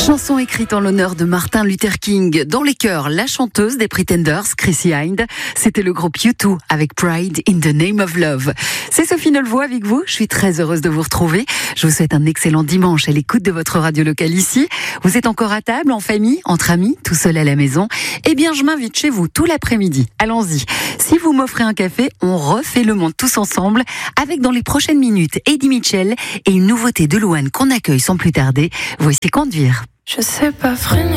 Chanson écrite en l'honneur de Martin Luther King. Dans les chœurs, la chanteuse des Pretenders, Chrissy Hynde. C'était le groupe U2 avec Pride in the Name of Love. C'est Sophie Nolvoix avec vous. Je suis très heureuse de vous retrouver. Je vous souhaite un excellent dimanche à l'écoute de votre radio locale ici. Vous êtes encore à table, en famille, entre amis, tout seul à la maison. Eh bien, je m'invite chez vous tout l'après-midi. Allons-y. Si vous m'offrez un café, on refait le monde tous ensemble avec dans les prochaines minutes Eddie Mitchell et une nouveauté de Louane qu'on accueille sans plus tarder. Voici Conduire. Je sais pas freiner.